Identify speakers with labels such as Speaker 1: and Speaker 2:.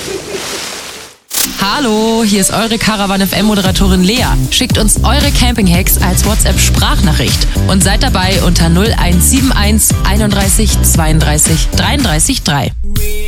Speaker 1: Hallo, hier ist eure Caravan FM Moderatorin Lea. Schickt uns eure Camping-Hacks als WhatsApp-Sprachnachricht und seid dabei unter 0171 31 32 33 3.